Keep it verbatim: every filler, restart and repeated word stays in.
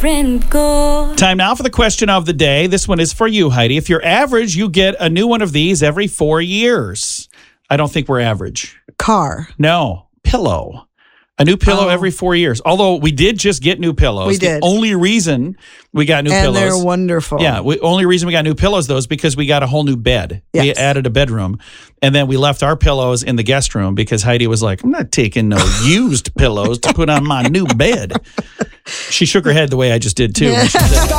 friend go. Time now for the question of the day. This one is for you, Heidi. If you're average, you get a new one of these every four years. I don't think we're average. Car. No, pillow. A new pillow Oh. every four years. Although we did just get new pillows. We the did. only reason we got new And pillows. they're wonderful. Yeah, the only reason we got new pillows, though, is because we got a whole new bed. We Yes. added a bedroom. And then we left our pillows in the guest room because Heidi was like, I'm not taking no used pillows to put on my new bed. She shook her head the way I just did, too. when she said that.